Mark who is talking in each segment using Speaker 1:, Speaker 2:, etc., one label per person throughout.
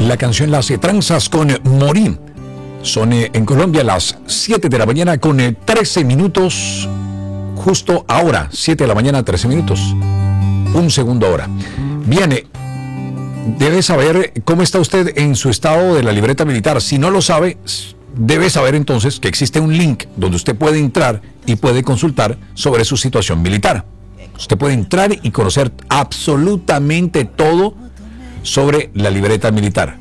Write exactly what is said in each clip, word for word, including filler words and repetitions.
Speaker 1: La canción la hace Tranzas con Morí. Son eh, en Colombia las siete de la mañana con eh, trece minutos. Justo ahora, siete de la mañana, trece minutos. Un segundo ahora. Bien, eh, debe saber cómo está usted en su estado de la libreta militar. Si no lo sabe, debe saber entonces que existe un link donde usted puede entrar y puede consultar sobre su situación militar. Usted puede entrar y conocer absolutamente todo sobre la libreta militar.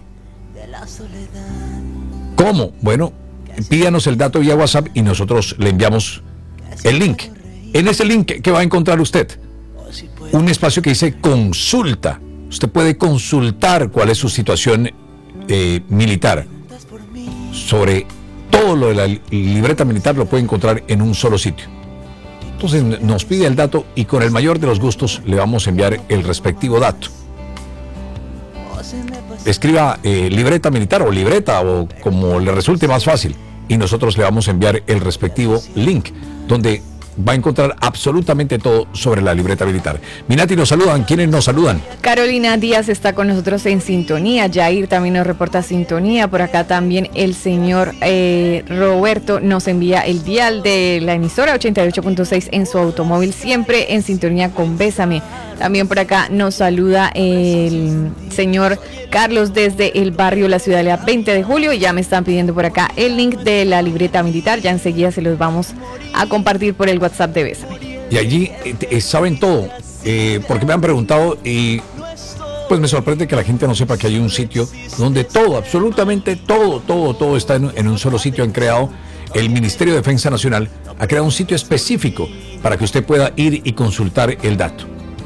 Speaker 1: ¿Cómo? Bueno, pídanos el dato vía WhatsApp y nosotros le enviamos el link. En ese link, ¿qué va a encontrar usted? Un espacio que dice consulta. Usted puede consultar cuál es su situación eh, militar. Sobre todo lo de la libreta militar lo puede encontrar en un solo sitio. Entonces nos pide el dato y con el mayor de los gustos le vamos a enviar el respectivo dato. Escriba eh, libreta militar o libreta o como le resulte más fácil y nosotros le vamos a enviar el respectivo link donde va a encontrar absolutamente todo sobre la libreta militar. Minati, nos saludan. ¿Quiénes nos saludan?
Speaker 2: Carolina Díaz está con nosotros en sintonía. Jair también nos reporta sintonía. Por acá también el señor eh, Roberto nos envía el dial de la emisora ochenta y ocho punto seis en su automóvil, siempre en sintonía con Bésame. También por acá nos saluda el señor Carlos desde el barrio La Ciudadela veinte de julio y ya me están pidiendo por acá el link de la libreta militar. Ya enseguida se los vamos a compartir por el WhatsApp de Bésame.
Speaker 1: Y allí eh, saben todo, eh, porque me han preguntado y pues me sorprende que la gente no sepa que hay un sitio donde todo, absolutamente todo, todo, todo está en, en un solo sitio. Han creado, el Ministerio de Defensa Nacional ha creado un sitio específico para que usted pueda ir y consultar el dato.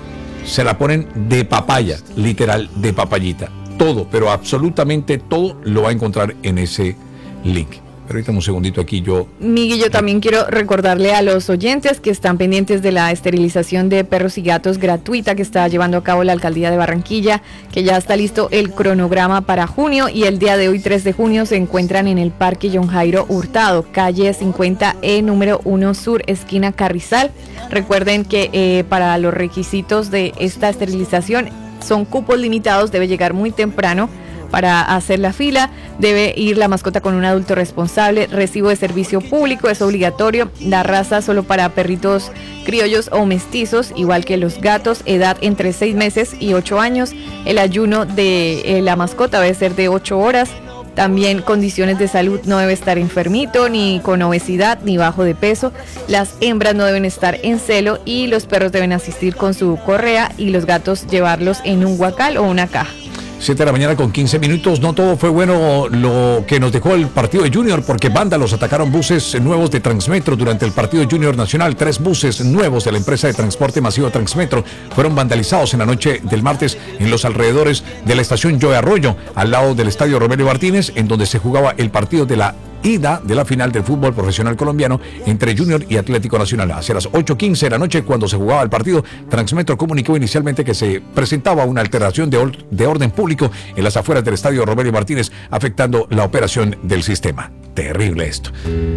Speaker 1: Se la ponen de papaya, literal, de papayita. Todo, pero absolutamente todo lo va a encontrar en ese link. Pero ahorita un segundito aquí yo...
Speaker 2: Miguel, yo también quiero recordarle a los oyentes que están pendientes de la esterilización de perros y gatos gratuita que está llevando a cabo la Alcaldía de Barranquilla, que ya está listo el cronograma para junio y el día de hoy, tres de junio, se encuentran en el Parque John Jairo Hurtado, calle cincuenta E, número uno Sur, esquina Carrizal. Recuerden que eh, para los requisitos de esta esterilización son cupos limitados, debe llegar muy temprano para hacer la fila, debe ir la mascota con un adulto responsable, recibo de servicio público, es obligatorio, la raza solo para perritos criollos o mestizos, igual que los gatos, edad entre seis meses y ocho años, el ayuno de eh, la mascota debe ser de ocho horas, también condiciones de salud, no debe estar enfermito, ni con obesidad, ni bajo de peso, las hembras no deben estar en celo y los perros deben asistir con su correa y los gatos llevarlos en un guacal o una caja.
Speaker 1: siete de la mañana con quince minutos. No todo fue bueno lo que nos dejó el partido de Junior, porque vándalos atacaron buses nuevos de Transmetro durante el partido de Junior Nacional. Tres buses nuevos de la empresa de transporte masivo Transmetro fueron vandalizados en la noche del martes en los alrededores de la estación Joe Arroyo, al lado del estadio Romelio Martínez, en donde se jugaba el partido de la ida de la final del fútbol profesional colombiano entre Junior y Atlético Nacional. Hacia las ocho quince de la noche, cuando se jugaba el partido, Transmetro comunicó inicialmente que se presentaba una alteración de, or- de orden público en las afueras del estadio Romelio Martínez, afectando la operación del sistema. Terrible esto.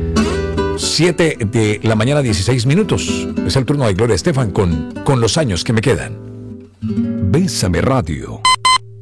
Speaker 1: siete de la mañana, dieciséis minutos. Es el turno de Gloria Estefan con, con los años que me quedan. Bésame Radio.